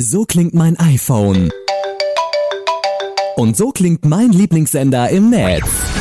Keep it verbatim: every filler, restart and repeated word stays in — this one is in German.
So klingt mein iPhone. Und so klingt mein Lieblingssender im Netz.